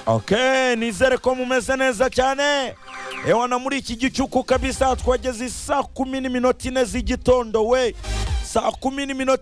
Okay, nizere ko mumeze neza cyane. Ewana muri iki gicuku kabisa twageze saa 10:04 z'igitondo we. Saa 10:04